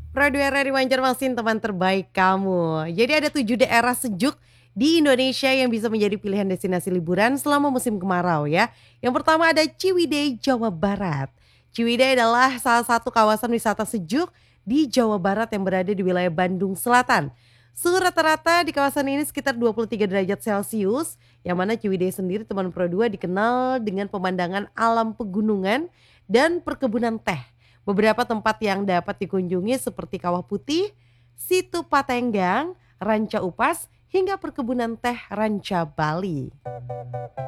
Pradwara di Banjarmasin teman terbaik kamu. Jadi ada 7 daerah sejuk di Indonesia yang bisa menjadi pilihan destinasi liburan selama musim kemarau ya. Yang pertama ada Ciwidey, Jawa Barat. Ciwidey adalah salah satu kawasan wisata sejuk di Jawa Barat yang berada di wilayah Bandung Selatan. Suhu rata-rata di kawasan ini sekitar 23 derajat Celcius, yang mana Ciwidey sendiri teman Pro 2 dikenal dengan pemandangan alam pegunungan dan perkebunan teh. Beberapa tempat yang dapat dikunjungi seperti Kawah Putih, Situ Patenggang, Ranca Upas, hingga perkebunan teh Ranca Bali.